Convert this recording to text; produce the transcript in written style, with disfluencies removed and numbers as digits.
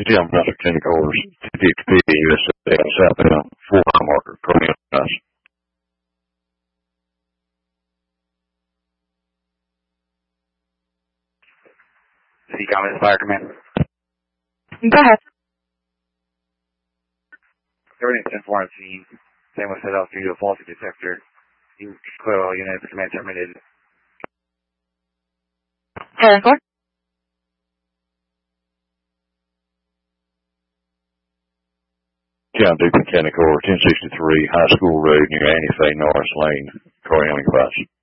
Jim Master Clinic orders 50 USA southbound 4 marker. Cornelius. Any comments, Fire Command? Go ahead. Everything's informed scene. Same was set off due to a faulty detector. You clear all units. Command terminated. Head on John Duke Mechanic Order 1063 High School Road near Annie Faye Norris Lane. Cornelius.